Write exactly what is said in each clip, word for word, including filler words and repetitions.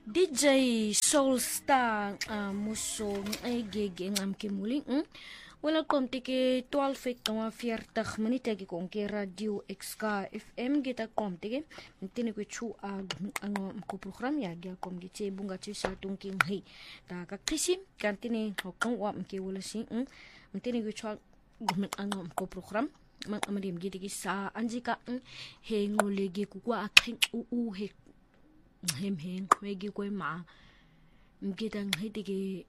D J Soulstar uh, muso ay gig ngam ke muli mm? Wala kom tike twaalf komma veertig minute ki kon ke radio X K F M kita kom tike tini ko chu ag ang ko program ya gya kom gite bunga chu sa tungking hi ta ka krisi kan tini hokong wa mke wala si mm? tini ko chu gum ang ko program mang amadim gite ki sa anjika mm? he ngole ge ku kwa akhin u u he hem hem wegi ko ma mgitang hitike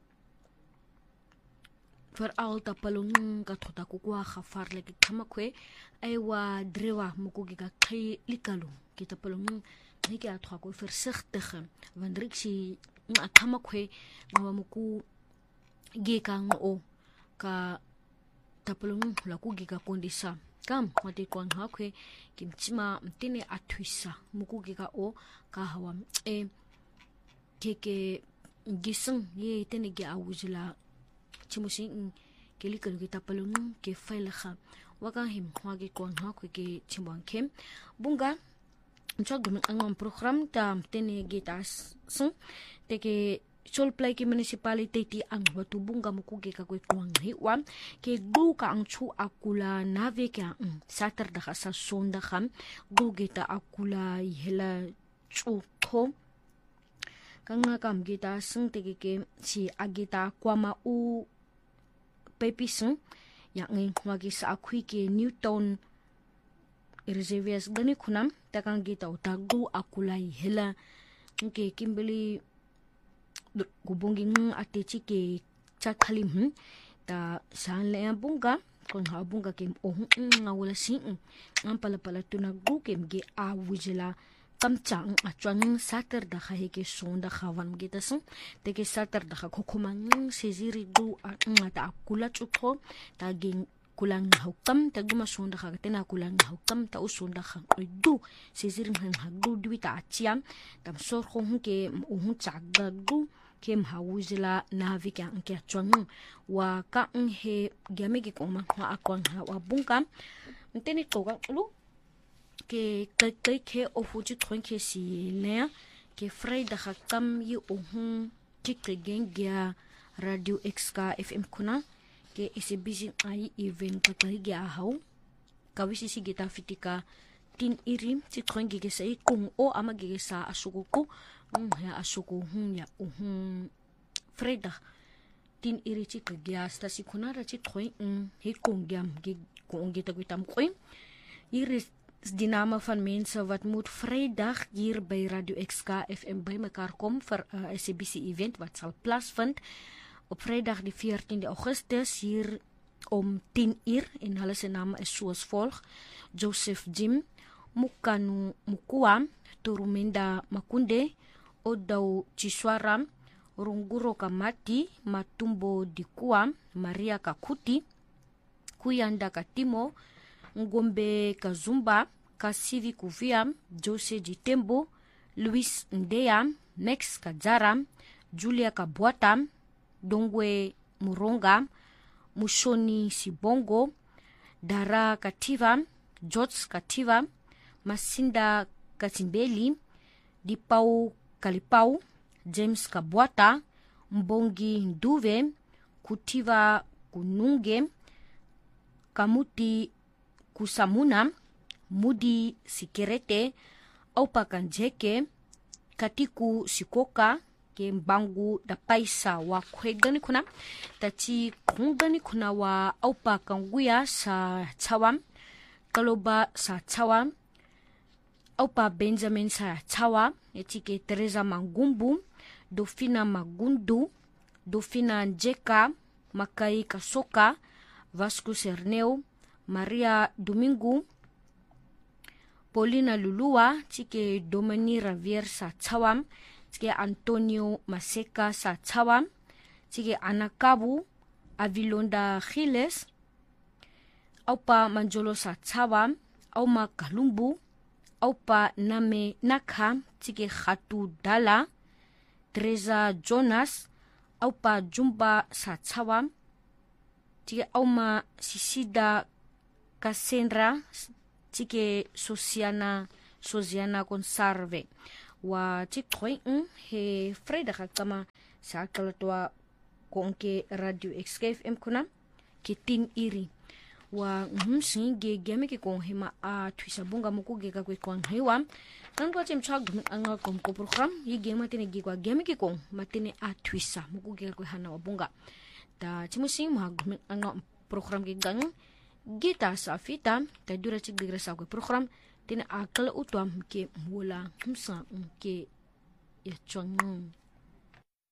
for all ta palung ka thota ku kwa khafar le ki khamakwe aiwa drewa mukugi ka khai likalu kita palung ni ka thwa ko fer sigtige wandriksi nga khamakwe ngawa muku ge ka ngo ka tapalung la ku gi ka kondisa kam mate kwang hakwe kimchima mtine atwisa mukugi ka o ka hawa e keke gisang ye tene ge awujula chimusin kelikal kita palung ke failakha waka him wage kwang hakwe ke chimbang kem bunga chog ang program ta tene ge tas sung teke Sol play ki municipality ti ang watubong gamukugi ka kwe kuwang hiwam ke gu ka ang chu akula nave ka mm, saturda ka sa sonda kam gu gita akula ihela chu to kang nga kam gita sung tiki ke si agita kwama u pepisung yang ngin wagi sa akwi ke Newton reservias gani kunam takang gita utagu akula ihela ke Kimberley gubunging ate chike chakhalim hm ta san le bunga kon ha bunga kem o nga wala sing ang pala pala tunagu kem ge awujela kamchang achwang sater da kha heke sonda khawan ge tasung te ke sater da kha khokhomang seziri du nga ta akula chukho ta ging kulang hukam ta guma sonda kha tena kulang hukam ta usonda kha du seziri han ha du duita achiam tam sor khong ke o hu chagga gu kem hawuzila navika nke chwang wa ka he gamegi ko ma wa akon ha wa bunga nteni ko ga lu ke kai ke o fuji tron ke si le ke freida hakam yi o hu tikre gengya radio X K F M kuna ke exhibition ai event ka kai ga hau ka wisi si gita fitika tin irim ti tron ge sai kung o amage sa asukuku ya asuku hun ya uhun freda tin iri chi ka gas ta si kunara chi thoi um he kongyam ge kongi ta gutam koin iri dinama van mense wat moet vrijdag hier bij Radio X K F M bij elkaar komen voor uh, S A B C event wat zal plaatsvinden op vrijdag de veertiende augustus hier om tien uur en hulle se name is soos volg: Joseph Jim Mukanu Mukua Turumenda Makunde Odau Chiswaram, Runguro Kamati, Matumbo Dikua, Maria Kakuti, Kuyanda Katimo, Ngombe Kazumba, Kasivi Kuviam, Jose Jitembo, Luis Ndea, Max Kajaram, Julia Kabwatam, Dongwe Muronga, Mushoni Sibongo, Dara Kativa, George Kativa, Masinda Katimbeli, Dipau Kalipau, James Kabwata, Mbongi Nduve, Kutiva Kununge, Kamuti Kusamuna, Mudi Sikerete, Aupa Kanjeke, Katiku Sikoka, ke Mbangu da Paisa wa kwegani kuna, tati kungani kuna wa Aupa Kanguya sa Chawam, Kaloba sa Chawam, Aupa Benjamin sa Chawa, etike Teresa Mangumbu, Dofina Magundu, Dofina Njeka, Makai Kasoka, Vasco Cerneu, Maria Domingo, Paulina Lulua, tike Domini Ravier sa Chawam, tike Antonio Maseka sa Chawam, tike Anakabu, Avilonda Giles, Aupa Manjolo sa Chawam, Auma Kalumbu, Aupa Name Nakha, tike Khatu Dala, Teresa Jonas, Aupa Jumba sa Chawam, tike Auma Sisida Kasenra, tike Sosiana Sosiana Conserve. wa tikhoy he Friday kama sa kalatwa konke radio X K F M kuna ke tin iri wa msingi gemi ke kong hema a twisa bunga mukuge ka kwe kwang hewa kan kwa chimchag anga kom ko program yi gema tene gi kwa gemi ke kong matene a twisa mukuge ka kwe hana wa bunga ta chimusi mahagum anga program ke gang gita safita ta dura chik digra sa kwe program tene akal utwam ke mula msa ke ya chong